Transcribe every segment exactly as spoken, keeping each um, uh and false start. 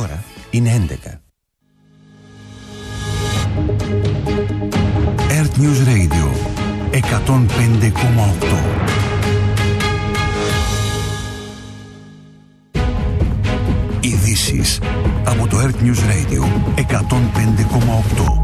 ώρα είναι έντεκα. Earth News Radio εκατόν πέντε κόμμα οκτώ. Ειδήσεις από το Earth News Radio εκατόν πέντε κόμμα οκτώ.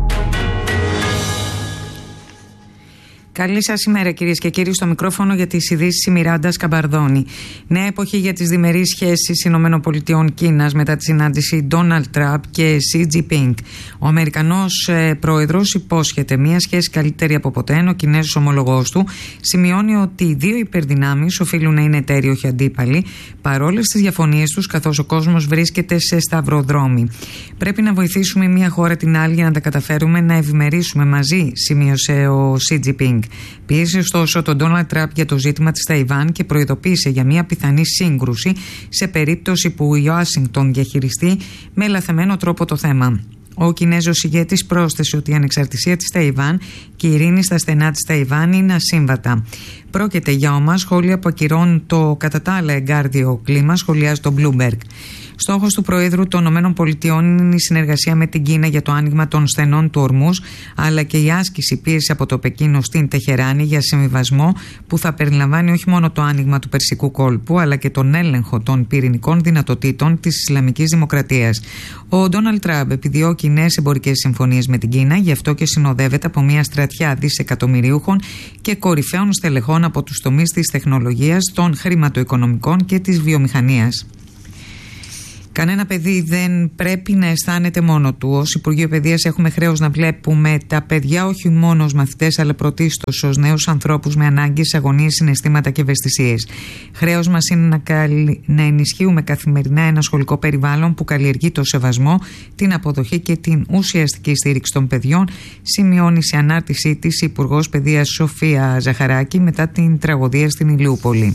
Καλή σας ημέρα, κυρίες και κύριοι, στο μικρόφωνο για τις ειδήσεις η Μιράντα Σκαμπαρδόνη. Νέα εποχή για τις διμερείς σχέσεις ΗΠΑ-Κίνας μετά τη συνάντηση Ντόναλντ Τραμπ και Σι Τζινπίνγκ. Ο Αμερικανός ε, πρόεδρος υπόσχεται μια σχέση καλύτερη από ποτέ, ενώ ο Κινέζος ομολογός του σημειώνει ότι οι δύο υπερδυνάμεις οφείλουν να είναι εταίροι, όχι αντίπαλοι, παρόλες τις διαφωνίες τους, καθώς ο κόσμος βρίσκεται σε σταυροδρόμι. Πρέπει να βοηθήσουμε μια χώρα την άλλη για να τα καταφέρουμε να ευημερίσουμε μαζί, σημείωσε ο Σι Τζινπίνγκ. Πίεσε ωστόσο τον Ντόναλντ Τραμπ για το ζήτημα της Ταϊβάν και προειδοποίησε για μια πιθανή σύγκρουση σε περίπτωση που η Ουάσιγκτον διαχειριστεί με λαθεμένο τρόπο το θέμα. Ο Κινέζος ηγέτης πρόσθεσε ότι η ανεξαρτησία της Ταϊβάν και η ειρήνη στα στενά της Ταϊβάν είναι ασύμβατα. Πρόκειται για ομά σχόλια που ακυρώνουν το κατά τα άλλα εγκάρδιο κλίμα, σχολιάζει το Bloomberg. Στόχος του Προέδρου των ΗΠΑ είναι η συνεργασία με την Κίνα για το άνοιγμα των στενών του Ορμούζ, αλλά και η άσκηση πίεση από το Πεκίνο στην Τεχεράνη για συμβιβασμό που θα περιλαμβάνει όχι μόνο το άνοιγμα του Περσικού κόλπου, αλλά και τον έλεγχο των πυρηνικών δυνατοτήτων της Ισλαμικής Δημοκρατίας. Ο Ντόναλντ Τραμπ επιδιώκει νέες εμπορικές συμφωνίες με την Κίνα, γι' αυτό και συνοδεύεται από μια στρατιά δισεκατομμυρίουχων και κορυφαίων στελεχών από τους τομείς της τεχνολογίας, των χρηματοοικονομικών και της βιομηχανίας. Κανένα παιδί δεν πρέπει να αισθάνεται μόνο του. Ως Υπουργείο Παιδείας έχουμε χρέος να βλέπουμε τα παιδιά όχι μόνο ως μαθητές, αλλά πρωτίστως ως νέους ανθρώπους με ανάγκες, αγωνίες, συναισθήματα και ευαισθησίες. Χρέος μας είναι να, καλ... να ενισχύουμε καθημερινά ένα σχολικό περιβάλλον που καλλιεργεί το σεβασμό, την αποδοχή και την ουσιαστική στήριξη των παιδιών, σημειώνει σε ανάρτησή της η Υπουργός Παιδείας Σοφία Ζαχαράκη μετά την τραγωδία στην Ηλιούπολη.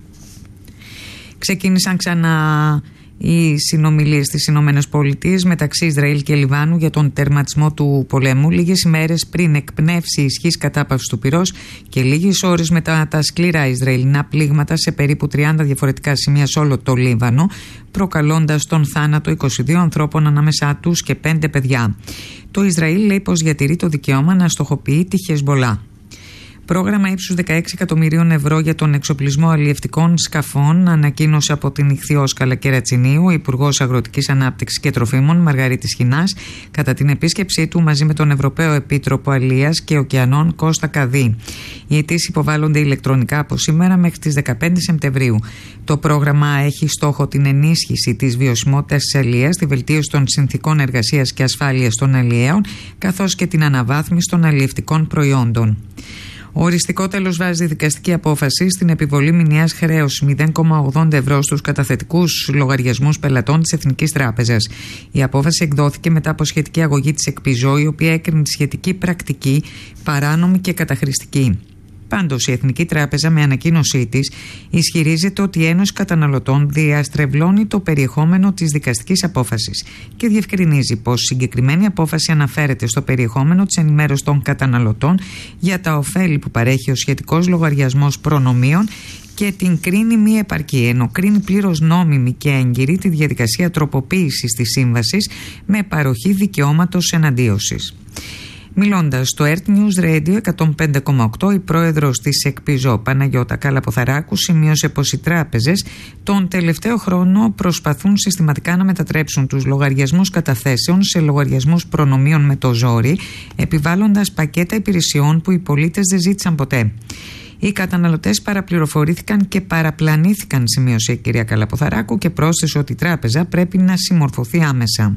Ξεκίνησαν ξανά οι συνομιλίες στις Ηνωμένες Πολιτείες μεταξύ Ισραήλ και Λιβάνου για τον τερματισμό του πολέμου, λίγες ημέρες πριν εκπνεύσει η ισχύς κατάπαυση του πυρός και λίγες ώρες μετά τα σκληρά Ισραηλινά πλήγματα σε περίπου τριάντα διαφορετικά σημεία σε όλο το Λίβανο, προκαλώντας τον θάνατο είκοσι δύο ανθρώπων, ανάμεσά τους και πέντε παιδιά. Το Ισραήλ λέει πως διατηρεί το δικαίωμα να στοχοποιεί τη Χεσμολά. Πρόγραμμα ύψους δεκαέξι εκατομμυρίων ευρώ για τον εξοπλισμό αλλιευτικών σκαφών ανακοίνωσε από την Ιχθυόσκαλα Κερατσινίου ο Υπουργός Αγροτικής Ανάπτυξης και Τροφίμων Μαργαρίτης Χινάς κατά την επίσκεψή του μαζί με τον Ευρωπαίο Επίτροπο Αλίας και Ωκεανών Κώστα Καδί. Οι αιτήσεις υποβάλλονται ηλεκτρονικά από σήμερα μέχρι τις δεκαπέντε Σεπτεμβρίου. Το πρόγραμμα έχει στόχο την ενίσχυση της βιωσιμότητας της αλίας, τη βελτίωση των συνθηκών εργασίας και ασφάλειας των αλλιέων, καθώς και την αναβάθμιση των αλλιευτικών προϊόντων. Ο οριστικό τέλος βάζει δικαστική απόφαση στην επιβολή μηνιαίας χρέωσης μηδέν κόμμα ογδόντα ευρώ στους καταθετικούς λογαριασμούς πελατών της Εθνικής Τράπεζας. Η απόφαση εκδόθηκε μετά από σχετική αγωγή της ΕΚΠΙΖΟ, η οποία έκρινε τη σχετική πρακτική παράνομη και καταχρηστική. Πάντως, η Εθνική Τράπεζα με ανακοίνωσή της ισχυρίζεται ότι η Ένωση Καταναλωτών διαστρεβλώνει το περιεχόμενο της δικαστικής απόφασης και διευκρινίζει πως η συγκεκριμένη απόφαση αναφέρεται στο περιεχόμενο της ενημέρωσης των καταναλωτών για τα ωφέλη που παρέχει ο σχετικός λογαριασμός προνομίων και την κρίνει μη επαρκή, ενώ κρίνει πλήρως νόμιμη και έγκυρη τη διαδικασία τροποποίησης της σύμβασης με παροχή δικαιώματος εναντίωσης. Μιλώντας στο Earth News Radio εκατόν πέντε κόμμα οκτώ, η πρόεδρος της ΕΚΠΙΖΟ, Παναγιώτα Καλαποθαράκου, σημείωσε πως οι τράπεζες τον τελευταίο χρόνο προσπαθούν συστηματικά να μετατρέψουν τους λογαριασμούς καταθέσεων σε λογαριασμούς προνομίων με το ζόρι, επιβάλλοντας πακέτα υπηρεσιών που οι πολίτες δεν ζήτησαν ποτέ. Οι καταναλωτές παραπληροφορήθηκαν και παραπλανήθηκαν, σημείωσε η κυρία Καλαποθαράκου, και πρόσθεσε ότι η τράπεζα πρέπει να συμμορφωθεί άμεσα.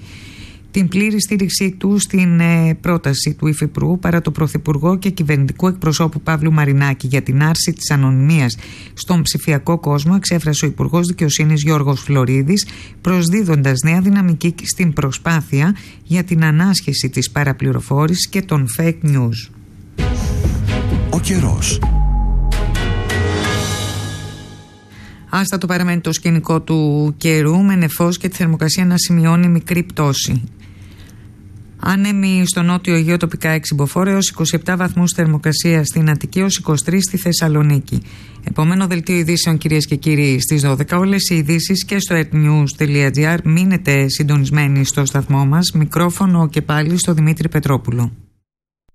Την πλήρη στήριξή του στην ε, πρόταση του Υφυπουργού παρά το Πρωθυπουργό και κυβερνητικού εκπροσώπου Παύλου Μαρινάκη για την άρση της ανωνυμίας στον ψηφιακό κόσμο εξέφρασε ο Υπουργός Δικαιοσύνης Γιώργος Φλωρίδης, προσδίδοντας νέα δυναμική στην προσπάθεια για την ανάσχεση της παραπληροφόρησης και των fake news. Ο καιρός. Άστατο παραμένει το σκηνικό του καιρού, με νεφός και τη θερμοκρασία να σημειώνει μικρή πτώση. Άνεμοι στο νότιο Αιγαίο τοπικά έξι μποφόρ έως είκοσι επτά βαθμούς θερμοκρασία στην Αττική έως είκοσι τρεις στη Θεσσαλονίκη. Επόμενο δελτίο ειδήσεων, κυρίες και κύριοι, στις δώδεκα. Όλες οι ειδήσεις και στο earthnews τελεία gr. Μείνετε συντονισμένοι στο σταθμό μας. Μικρόφωνο και πάλι στο Δημήτρη Πετρόπουλο.